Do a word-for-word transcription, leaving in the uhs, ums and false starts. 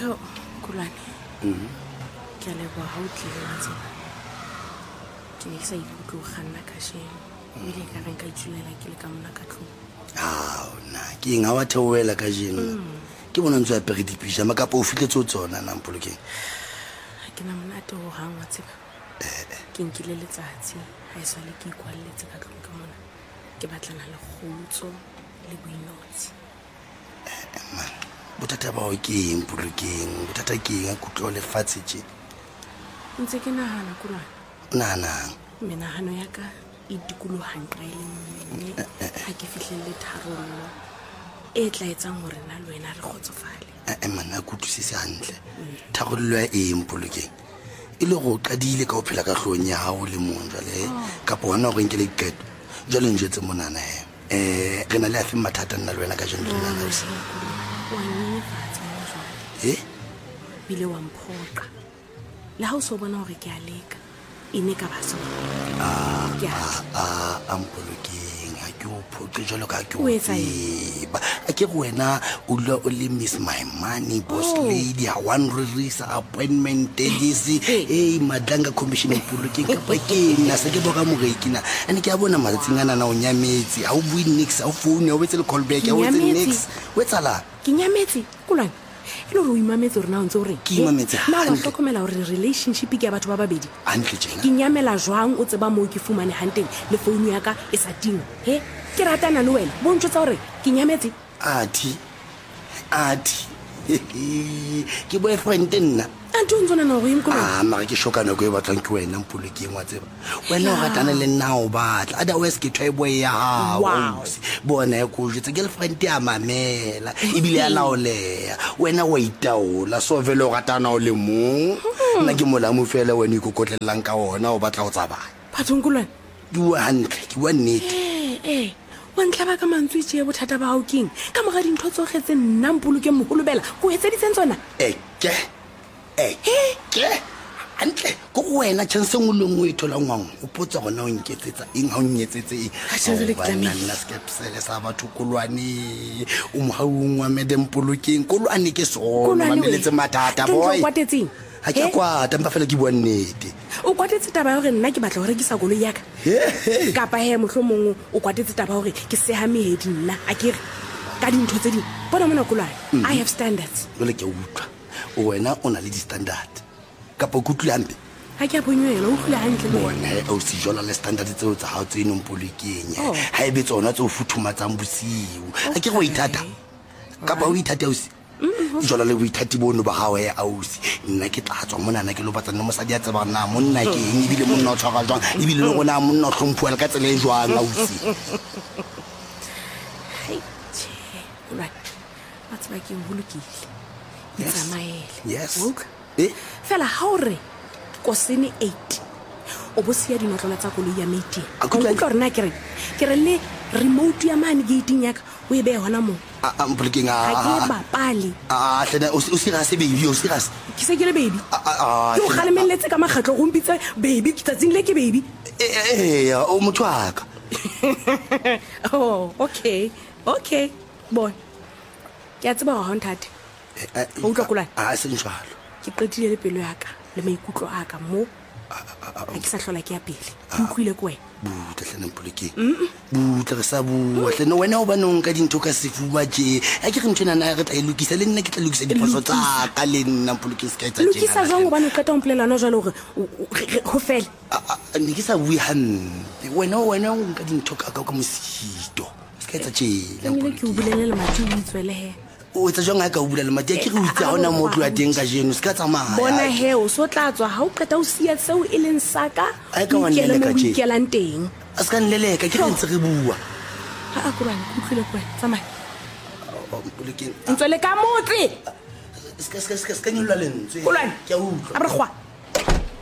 Yo, Kulane. Mhm. Ke a leboha ha o tlile wa tseba. Ke ne ke sa ikutlwe go kganna kasheno. Ebile ka reng ka ithulela ke le ka mona ka tlong. Ah, na ke eng ha wa theoela ka jeno. Ke bona ntse apere dipijama kapa o fitletse o tsona nang polokeng. Ke na monate ho hang wa tseba. Ke nkile letsatsi ha e sale ke ikwalletse ka tlong ka mona. Ke batlana le kgutso le boinotsi. Man, bothata ba o ke eng polokeng? Bothata ke eng a kutlo le fatshe tje? Ntse ke nahana Kulane. Nana. Menahano ya ka e dikologang ka ile mme ha ke fihlelle tharollo e tla etsang hore nna le wena re kgotsofale. Eh man, a kutlwisise hantle. Tharollo ya eng polokeng? E le go qadile ka o phela ka hlong ya hao le mong jwale kapa hona go nkele diqeto. Jwale njetse monana he. Eh re na le afi mathata nna le wena ka jeno nna na se. Wa nyefatsa mo jwale. Eh? Bile wa mphoqa. Le ha o so bona hore ke a leka. Ine ka ba so. Ah, Ke a ah, am polokeng ha ke o phoqe jalo ka ke o O etsa tseba. A ke go wena o dula o le miss my money boss lady ha one release appointment this eh madlanga commission polokeng ka pa ke nna se ke boka moreki na ane ke a bona matsatsing ana na o nyametse ha o bui next ha o phone ha o betse le call back ha o betse next o etsala Ke nyametse Kulane. E le hore o imametse hore na o ntse o reng? Ke imametse Na wa hantle. hlokomela hore relationship ke ya batho ba babedi. hantle tjena Ke nyamela jwang o tseba mo ke fumane hanteng le phone ya ka e sa tingwa. He, ke ratana le wena. Bo ntjotsa hore ke nyametse. athi athi ke boyfriend nna Antu ntsona na go imkolo. ah mara ke shoka nako e batlang ke wena mpolokeng wa tseba wena o ratana le nna o batla otherwise ke try boy ya hao Wow. bona ya go jetse girlfriend ya mamela ibile ya laoleya wena wa itaola so vele o ratana o le mong nna ke mola mo fela wena ikokotlelang ka ona o batla go tsabana Bathong Kulane. ke wa hantle ke wa nnete Eh eh. Wa ntlaba ka mantswe tse bothata ba hao keng? Ka moga dintho tsogetse nna mpoloke moholobela. Go etseditse tsona. eh ke eh ke hantle go go wena chance ngwe le ngwe e thola ngwang o potsa gona o nketsetsa eng ha o nyetsetse eng Ha se re le tlamehile. nna skepsele sa batho kolwane o mo ha o ngwa medem polokeng kolwane ke sona Kulane we. mameletse mathata Ke ntho boy o kwatetseng. ha ke He? kwata mpa fela ke bua nnete O kwatetse taba ya hore nna ke batla go rekisa koloi ya ka. Kapa he mohlomong o kwatetse taba hore ke seha mehedi nna a ke re ka dintho tse ding. Bona mona Kulane. I have standards. jole ke a utlwa o wena o na le di-standard kapa o kutlwe hampe Ha ke a bonywela o hlile hantle le wena. bona o se jola le standard tseo tsa hao tse eneng polokeng Oh. ha ebe tsona tse o futhumatsang bosiu a ke go ithata kapa o ithate ausi jola le boithati bono ba gago ya ausi nna ke tla tswa monana ke lo batsana le mosadi a tsebang na monna ke eng ebile monna o tshwara jwang ebile le gona monna o hlomphuwa le ka tsela e jwang ausi Hai, tjhe, Kulane. Ba tseba ke ho lokile. Ke Yes. tsamaele. Yes. Woke. Eh? Fela ha o re kosene eight. O bo siya dinotlola tsa koloi ya mate. A O kutlwa- utlwa hore na ke re ke re le remote ya mane gating ya ka o e behe hona moo. polokeng Ha ke e bapale. tlena o serase baby o serase Ke se ke le baby. Ah, ah, Ke o hlena- kgalemelletse ka makgetlo go mpitse baby ke tsatsing le ke baby. ee o motho wa ka Oh, okay. Okay. Boy. Ke a tseba hore ha nthate. O utlwa Kulane? a se njalo Ke qetile le pelo ya ka le maikutlo a ka mo. Ha ke sa hlola ke ya pele. Ke utlwile ko wena. butla hlena polokeng butla re sa bua hlena wena o banong ka dintho ka sefuba tje a ke re ntho nana re tla e lokisa le nna ke tla lokisa diphoso tsa ka le nna polokeng se ka etsa Lokisa jwang hobane o qeta ho mpolelana jwalo hore o- o- re- re- ho fele. ne ke sa bue hampe wena wena o nka dintho ka ka ka mosito se ka etsa tjena Tlamehile ke o bulele le mati o itswele he. o etsa jwang ha ka o bula le mati a ke re o itse ha ona mo o tloa teng ka jeno se ka tsamaya Bona he o so tla tswa ha o qeta o siya tseo e leng saka. Ai, ka wa o ikele nleleka moo o tje. ikelang teng. a se ka nleleka ke re ntse re bua Ha a Kulane ke utlwile ko wena. Tsamaya. polokeng Ntswele ka motse. se ka se ka se ka se ka nyolla lentswe Kulane. ke a utlwa A re gwa.